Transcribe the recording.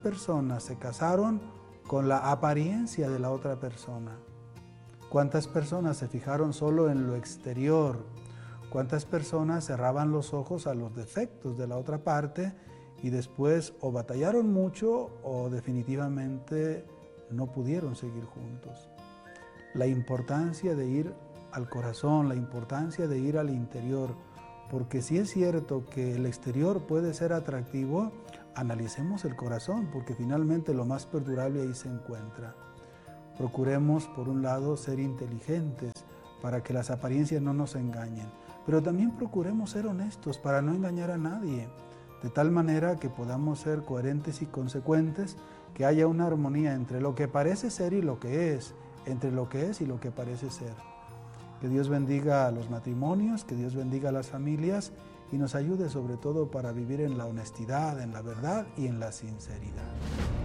personas se casaron con la apariencia de la otra persona? ¿Cuántas personas se fijaron solo en lo exterior? ¿Cuántas personas cerraban los ojos a los defectos de la otra parte y después o batallaron mucho o definitivamente no pudieron seguir juntos? La importancia de ir al corazón, la importancia de ir al interior, porque si es cierto que el exterior puede ser atractivo, analicemos el corazón, porque finalmente lo más perdurable ahí se encuentra. Procuremos, por un lado, ser inteligentes para que las apariencias no nos engañen, pero también procuremos ser honestos para no engañar a nadie, de tal manera que podamos ser coherentes y consecuentes, que haya una armonía entre lo que parece ser y lo que es, entre lo que es y lo que parece ser. Que Dios bendiga a los matrimonios, que Dios bendiga a las familias y nos ayude sobre todo para vivir en la honestidad, en la verdad y en la sinceridad.